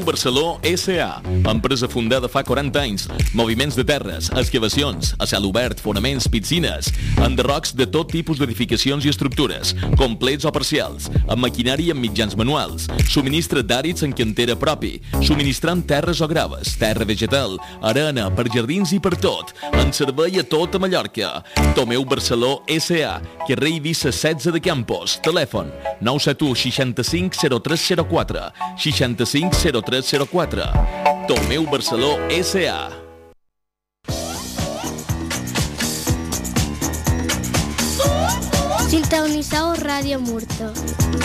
Tomeu Barceló S.A., empresa fundada fa 40 anys. Moviments de terres, excavacions, a cel obert, fonaments, piscines, enderrocs de tot tipus d'edificacions i estructures, complets o parcials, amb maquinari i amb mitjans manuals, subministra d'àrids en cantera propi, subministrant terres o graves, terra vegetal, arena, per jardins i per tot, en servei a tota Mallorca. Tomeu Barceló S.A., carrer Eivissa 16 de Campos, telèfon 971 65 0304, 65 0304. Tomeu Barceló S.A. Sintonizeu Ràdio Murta.